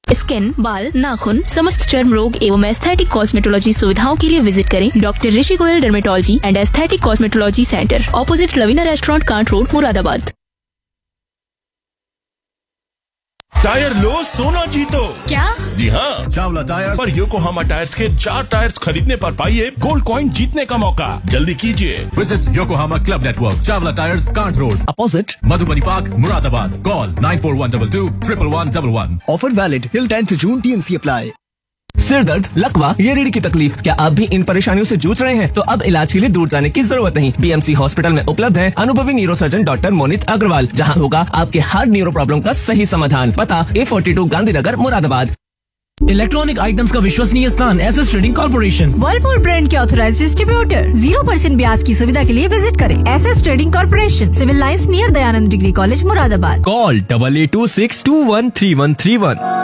Skin, बाल, नाखून, समस्त चर्म रोग एवं एस्थेटिक कॉस्मेटोलॉजी सुविधाओं के लिए विजिट करें doctor Rishi Goyal dermatology and aesthetic cosmetology centre, opposite Lavina restaurant, can't road, Moradabad. Tyre लो सोना जीतो। क्या? जी हाँ, चावला टायर पर योकोहामा टायर्स के 4 टायर्स खरीदने पर पाइए गोल्ड कॉइन जीतने का मौका। जल्दी कीजिए। Visit Yokohama club network, Chawla tyres, can't road, opposite Madhubani park, Moradabad. Call 9412 11111। Offer valid till 10th June, TNC apply. सिर दर्द, लकवा या रीढ़ की तकलीफ, क्या आप भी इन परेशानियों से जूझ रहे हैं? तो अब इलाज के लिए दूर जाने की जरूरत नहीं। BMC हॉस्पिटल में उपलब्ध है अनुभवी न्यूरोसर्जन डॉक्टर मोनित अग्रवाल, जहां होगा आपके हर न्यूरो प्रॉब्लम का सही समाधान। पता A42 Gandhinagar, Moradabad. Electronic items का विश्वसनीय स्थान SS trading corporation, Whirlpool brand के ऑथराइज्ड डिस्ट्रीब्यूटर। 0% ब्याज की सुविधा के लिए विजिट करें SS trading corporation, civil lines near Dayanand degree college, Moradabad. Call 8826213131।